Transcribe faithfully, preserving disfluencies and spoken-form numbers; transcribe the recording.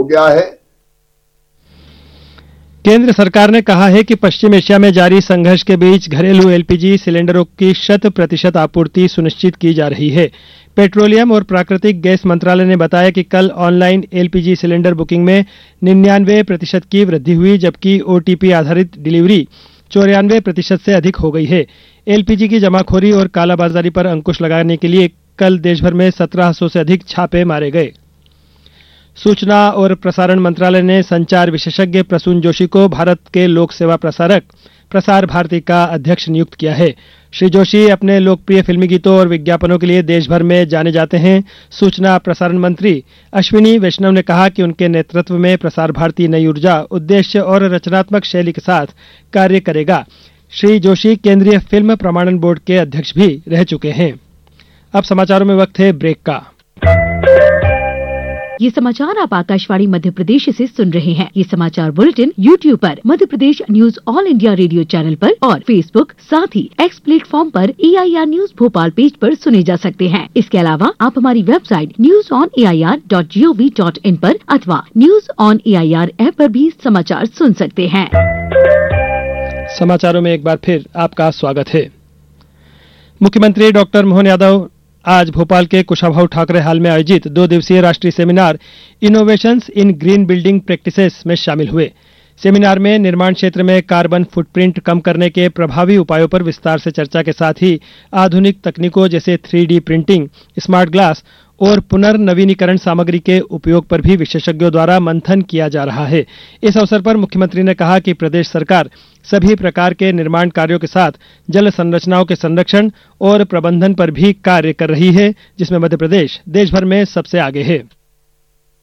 गया है। केंद्र सरकार ने कहा है कि पश्चिम एशिया में जारी संघर्ष के बीच घरेलू एलपीजी सिलेंडरों की शत प्रतिशत आपूर्ति सुनिश्चित की जा रही है। पेट्रोलियम और प्राकृतिक गैस मंत्रालय ने बताया कि कल ऑनलाइन एलपीजी सिलेंडर बुकिंग में निन्यानवे प्रतिशत की वृद्धि हुई, जबकि ओटीपी आधारित डिलीवरी चौरानवे प्रतिशत से अधिक हो गई है। एलपीजी की जमाखोरी और कालाबाजारी पर अंकुश लगाने के लिए कल देशभर में सत्रह सौ से अधिक छापे मारे गए। सूचना और प्रसारण मंत्रालय ने संचार विशेषज्ञ प्रसून जोशी को भारत के लोक सेवा प्रसारक प्रसार भारती का अध्यक्ष नियुक्त किया है। श्री जोशी अपने लोकप्रिय फिल्मी गीतों और विज्ञापनों के लिए देश भर में जाने जाते हैं। सूचना प्रसारण मंत्री अश्विनी वैष्णव ने कहा कि उनके नेतृत्व में प्रसार भारती नई ऊर्जा, उद्देश्य और रचनात्मक शैली के साथ कार्य करेगा। श्री जोशी केंद्रीय फिल्म प्रमाणन बोर्ड के अध्यक्ष भी रह चुके हैं। अब समाचारों में वक्त है ब्रेक का। ये समाचार आप आकाशवाणी मध्य प्रदेश से सुन रहे हैं। ये समाचार बुलेटिन यूट्यूब पर Madhya Pradesh news all India radio channel पर और फेसबुक साथ ही एक्स प्लेटफॉर्म पर ए I R news Bhopal page पर सुने जा सकते हैं। इसके अलावा आप हमारी website news on A I R dot G O V dot in पर अथवा news on A I R app पर भी समाचार सुन सकते हैं। समाचारों में एक बार फिर आपका स्वागत है। मुख्यमंत्री डॉक्टर मोहन यादव आज भोपाल के कुशाभाऊ ठाकरे हाल में आयोजित दो दिवसीय राष्ट्रीय सेमिनार इनोवेशंस इन ग्रीन बिल्डिंग प्रैक्टिसेस में शामिल हुए। सेमिनार में निर्माण क्षेत्र में कार्बन फुटप्रिंट कम करने के प्रभावी उपायों पर विस्तार से चर्चा के साथ ही आधुनिक तकनीकों जैसे three D printing, smart glass और पुनर्नवीनीकरण सामग्री के उपयोग पर भी विशेषज्ञों द्वारा मंथन किया जा रहा है। इस अवसर पर मुख्यमंत्री ने कहा कि प्रदेश सरकार सभी प्रकार के निर्माण कार्यों के साथ जल संरचनाओं के संरक्षण और प्रबंधन पर भी कार्य कर रही है, जिसमें मध्य प्रदेश देश भर में सबसे आगे है।